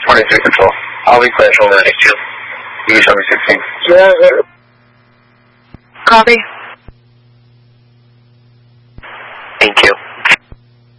43 Control. I'll be clear over the next 2. You can show me 16. Yeah. Copy. Thank you.